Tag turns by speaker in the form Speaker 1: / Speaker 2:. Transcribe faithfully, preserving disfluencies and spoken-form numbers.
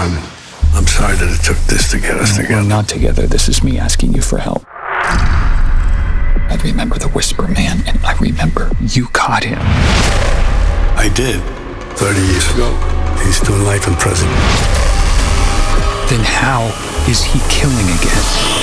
Speaker 1: John, I'm sorry that it took this to get us
Speaker 2: No,
Speaker 1: together.
Speaker 2: we're not together. This is me asking you for help. I remember the Whisper Man, and I remember you caught him.
Speaker 1: I did. thirty years ago. He's doing life in prison.
Speaker 2: Then how is he killing again?